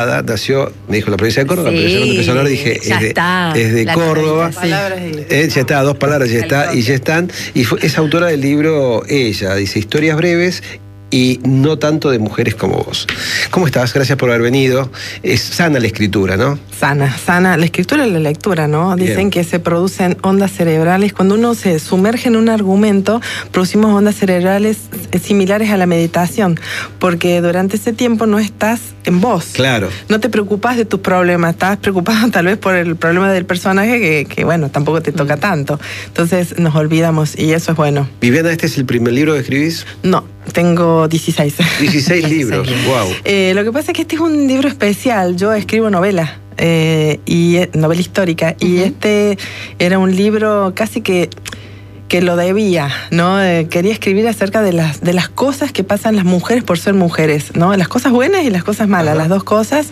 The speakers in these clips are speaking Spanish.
Nació, me dijo, la provincia de Córdoba, Sí, pero yo cuando empecé a hablar dije, es de Córdoba. Ya está, 2 palabras, ya está, y ya están. Y es autora del libro Ella, dice, historias breves y no tanto de mujeres como vos. ¿Cómo estás? Gracias por haber venido. Es sana la escritura, ¿no? Sana. La escritura y la lectura, ¿no? Dicen Bien. que se producen ondas cerebrales. Cuando uno se sumerge en un argumento, producimos ondas cerebrales similares a la meditación, porque durante ese tiempo no estás en vos. Claro. No te preocupas de tus problemas, estás preocupado tal vez por el problema del personaje que bueno, tampoco te toca tanto. Entonces nos olvidamos y eso es bueno. Viviana, ¿este es el primer libro que escribís? No, tengo 16. 16 libros, wow. Lo que pasa es que este es un libro especial. Yo escribo novela, novela histórica, y este era un libro casi que lo debía, ¿no? Quería escribir acerca de las cosas que pasan las mujeres por ser mujeres, ¿no? Las cosas buenas y las cosas malas, las dos cosas.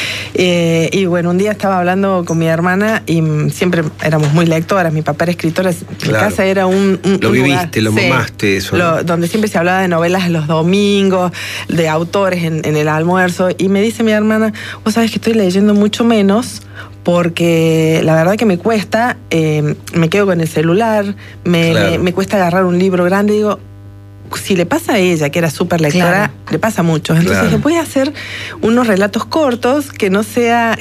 Y bueno, un día estaba hablando con mi hermana y siempre éramos muy lectoras. Mi papá era escritor, mi casa era un Lo un viviste, lugar, lo mamaste, eso, ¿no? donde siempre se hablaba de novelas los domingos, de autores en el almuerzo. Y me dice mi hermana, vos sabés que estoy leyendo mucho menos, porque la verdad que me cuesta, me quedo con el celular, me cuesta agarrar un libro grande. Digo, si le pasa a ella, que era súper lectora, le pasa mucho. Entonces le voy a hacer unos relatos cortos que no sea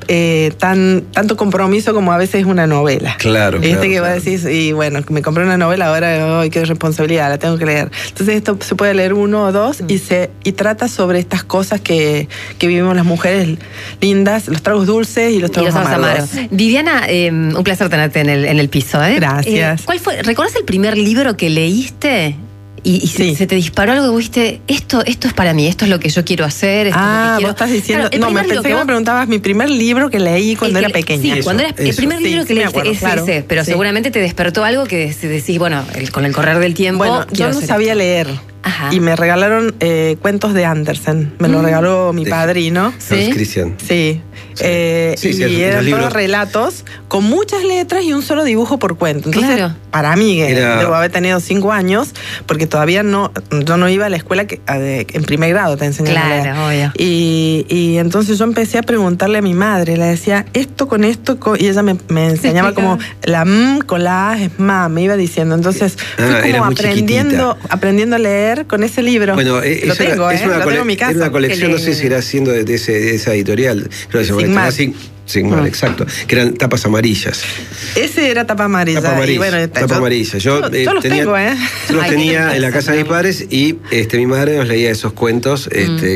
tanto compromiso como a veces una novela. Claro. Que va a decir, y bueno, me compré una novela, ahora qué responsabilidad, la tengo que leer. Entonces esto se puede leer 1 o 2 y trata sobre estas cosas que vivimos las mujeres lindas, los tragos dulces y los tragos amargos. Viviana, un placer tenerte en el piso, ¿eh? Gracias. ¿Cuál fue? ¿Recuerdas el primer libro que leíste? Y Sí. se te disparó algo que vos dijiste, esto es para mí, esto es lo que yo quiero hacer, esto es lo que Vos quiero. estás diciendo. Claro, No, me pensé que me preguntabas mi primer libro que leí cuando era pequeña. Sí, cuando era el primer libro que me leíste, acuerdo, claro. ese, pero Sí. seguramente te despertó algo que decís, bueno, con el correr del tiempo. Bueno, yo no sabía leer. Ajá. Y me regalaron cuentos de Andersen. Me lo regaló mi padrino. Hans Christian. Sí. Sí, y eran todos relatos con muchas letras y un solo dibujo por cuento. Entonces, para mí, que debo haber tenido 5 años, porque todavía yo no iba a la escuela en primer grado, te enseñaban a leer. Claro, obvio. Y entonces yo empecé a preguntarle a mi madre, le decía, esto, y ella me enseñaba como la M con la A es ma, me iba diciendo. Entonces fui como aprendiendo a leer con ese libro. Bueno, lo tengo en mi casa. Es una colección, no sé si era siendo de esa editorial, creo que se llama Sigmar, exacto, que eran tapas amarillas. Ese era tapa amarilla. Tapa amarilla. Y bueno, tapa amarilla. Yo los tengo, Yo los tenía en la casa de mis padres y mi madre nos leía esos cuentos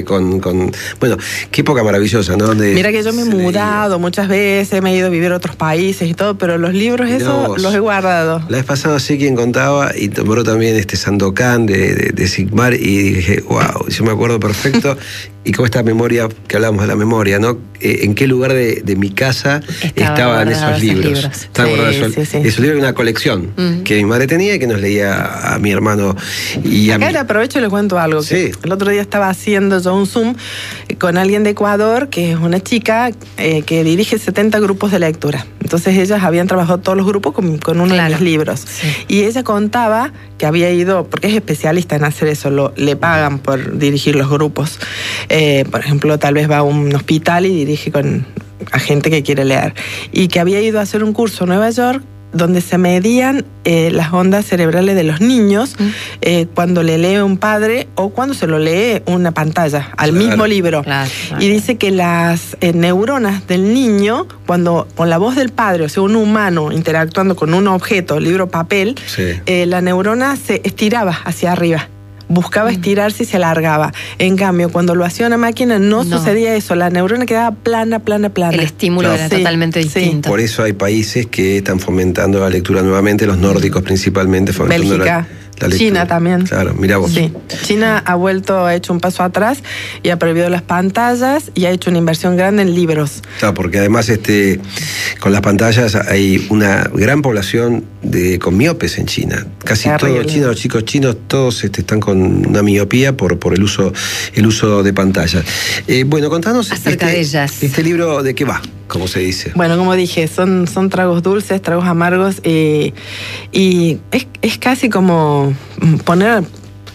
bueno, qué época maravillosa, ¿no? Mira que yo me he mudado muchas veces, me he ido a vivir a otros países y todo, pero los libros los he guardado. La vez pasada no sé quién contaba y tomó también Sandokan de Sigmar y dije, wow, yo me acuerdo perfecto. Y con esta memoria, que hablamos de la memoria, ¿no? ¿En qué lugar de mi casa estaban esos libros? Estaban guardados esos libros, una colección que mi madre tenía y que nos leía a mi hermano y a mí. Acá le aprovecho y le cuento algo. Que el otro día estaba haciendo yo un Zoom con alguien de Ecuador, que es una chica que dirige 70 grupos de lectura. Entonces ellas habían trabajado todos los grupos con uno de los libros. Sí. Y ella contaba que había ido, porque es especialista en hacer eso, le pagan por dirigir los grupos. Por ejemplo, tal vez va a un hospital y dirige a gente que quiere leer. Y que había ido a hacer un curso en Nueva York donde se medían las ondas cerebrales de los niños cuando le lee un padre o cuando se lo lee una pantalla al mismo libro. Y dice que las neuronas del niño, cuando con la voz del padre, o sea, un humano interactuando con un objeto, libro, papel, la neurona se estiraba hacia arriba. Buscaba estirarse y se alargaba. En cambio, cuando lo hacía una máquina no sucedía eso. La neurona quedaba plana. El estímulo era totalmente distinto. Por eso hay países que están fomentando la lectura nuevamente, los nórdicos principalmente, fomentando Bélgica. La lectura. China también. Claro, mira vos. Sí. China ha hecho un paso atrás y ha prohibido las pantallas y ha hecho una inversión grande en libros. Claro, porque además con las pantallas hay una gran población con miopes en China. Casi todo China, los chicos chinos, todos están con una miopía por el uso de pantallas. Bueno, contanos acerca de ellas. ¿Este libro de qué va? Como se dice. Bueno, como dije, son tragos dulces, tragos amargos y es casi como poner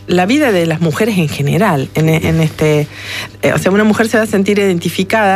la vida de las mujeres en general. O sea, una mujer se va a sentir identificada